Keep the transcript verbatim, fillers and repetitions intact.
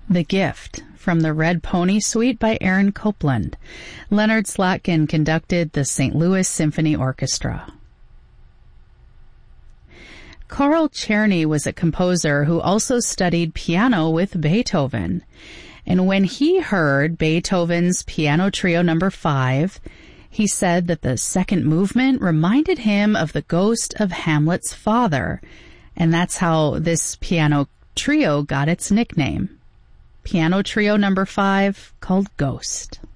The Gift, from the Red Pony Suite by Aaron Copland. Leonard Slatkin conducted the Saint Louis Symphony Orchestra. Carl Czerny was a composer who also studied piano with Beethoven. And when he heard Beethoven's Piano Trio Number five, he said that the second movement reminded him of the ghost of Hamlet's father, and that's how this piano trio got its nickname. Piano Trio Number five, called Ghost.